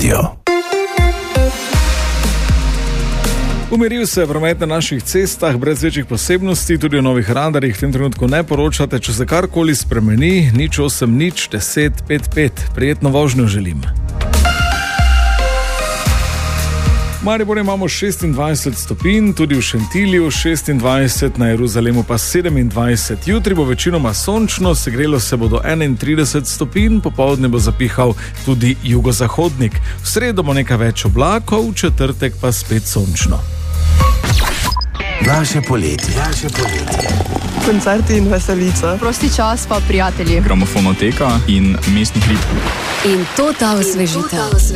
Radio. Umiril se je promet na naših cestah brez večjih posebnosti, tudi o novih radarjih v tem trenutku ne poročate. Če se karkoli spremeni, 080 10 55. Prijetno vožnjo želim. V Mariboru imamo 26 stopinj, tudi v Šentilju 26, na Jeruzalemu pa 27. Jutri bo večinoma sončno, segrelo se bo do 31 stopinj, popoldne bo zapihal tudi jugozahodnik. V sredo bo nekaj več oblakov, v četrtek pa spet sončno. Naše poletje. Koncerti in veselica. Prosti čas pa prijatelji. Gramofonoteka in mestni hrib. In to ta osvežitev.